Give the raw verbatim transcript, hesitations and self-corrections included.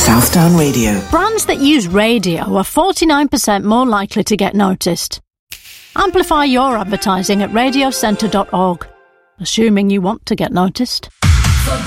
Southdown Radio. Brands that use radio are forty-nine percent more likely to get noticed. Amplify your advertising at radio centre dot org, assuming you want to get noticed.